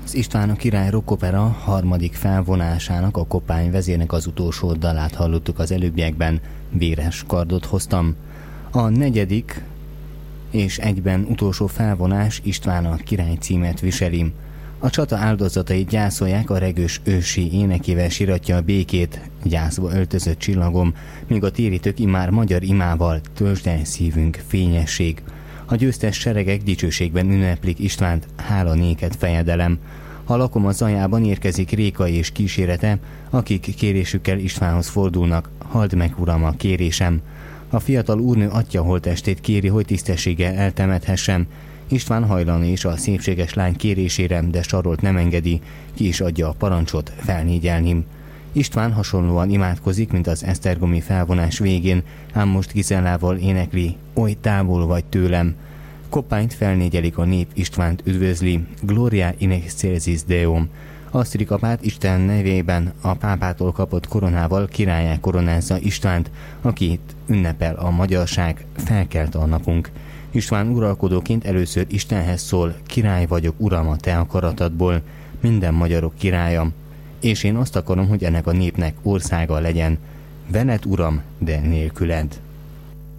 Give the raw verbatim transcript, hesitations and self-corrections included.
Az István a király rockopera harmadik felvonásának, a Koppány vezérnek az utolsó dalát hallottuk az előbbiekben, Véres kardot hoztam. A negyedik és egyben utolsó felvonás István a király címet viseli. A csata áldozatait gyászolják, a regős ősi énekével siratja a békét, gyászba öltözött csillagom, míg a térítők immár magyar imával, töltsd el szívünk fényesség. A győztes seregek dicsőségben ünneplik Istvánt, hála néked fejedelem. A lakom a zajában érkezik Réka és kísérete, akik kérésükkel Istvánhoz fordulnak, halld meg, uram, a kérésem. A fiatal úrnő atya holttestét kéri, hogy tisztességgel eltemethessem. István hajlan és a szépséges lány kérésére, de Sarolt nem engedi, ki is adja a parancsot felnégyelni. István hasonlóan imádkozik, mint az esztergomi felvonás végén, ám most Gizellával énekli, oly távol vagy tőlem. Koppányt felnégyelik, a nép Istvánt üdvözli, Gloria in excelsis Deum. Asztrik apát Isten nevében a pápától kapott koronával királyá koronázza Istvánt, akit ünnepel a magyarság, felkelt a napunk. István uralkodóként először Istenhez szól, király vagyok, uram, a te akaratadból, minden magyarok királya. És én azt akarom, hogy ennek a népnek országa legyen. Veled, uram, de nélküled.